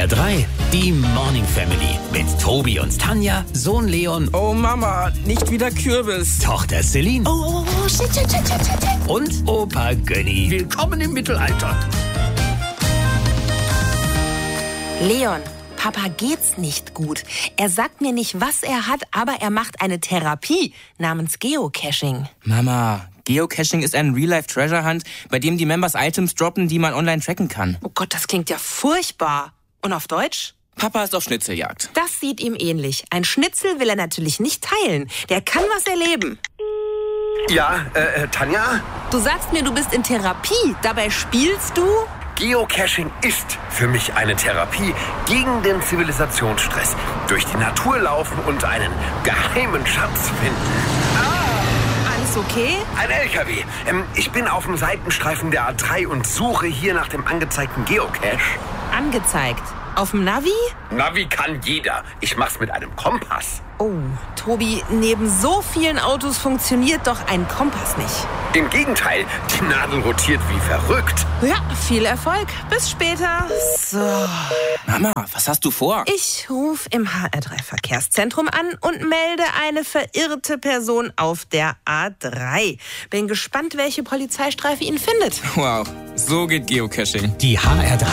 HR3, die Morning Family mit Tobi und Tanja, Sohn Leon. Oh Mama, nicht wieder Kürbis. Tochter Celine. Oh, shit. Und Opa Gönni. Willkommen im Mittelalter. Leon, Papa geht's nicht gut. Er sagt mir nicht, was er hat, aber er macht eine Therapie namens Geocaching. Mama, Geocaching ist ein Real-Life-Treasure-Hunt, bei dem die Members Items droppen, die man online tracken kann. Oh Gott, das klingt ja furchtbar. Und auf Deutsch? Papa ist auf Schnitzeljagd. Das sieht ihm ähnlich. Ein Schnitzel will er natürlich nicht teilen. Der kann was erleben. Ja, Tanja? Du sagst mir, du bist in Therapie. Dabei spielst du? Geocaching ist für mich eine Therapie gegen den Zivilisationsstress. Durch die Natur laufen und einen geheimen Schatz finden. Alles okay? Ein LKW. Ich bin auf dem Seitenstreifen der A3 und suche hier nach dem angezeigten Geocache. Angezeigt. Auf dem Navi? Navi kann jeder. Ich mach's mit einem Kompass. Oh, Tobi, neben so vielen Autos funktioniert doch ein Kompass nicht. Im Gegenteil, die Nadel rotiert wie verrückt. Ja, viel Erfolg. Bis später. So. Mama, was hast du vor? Ich rufe im HR3-Verkehrszentrum an und melde eine verirrte Person auf der A3. Bin gespannt, welche Polizeistreife ihn findet. Wow, so geht Geocaching. Die HR3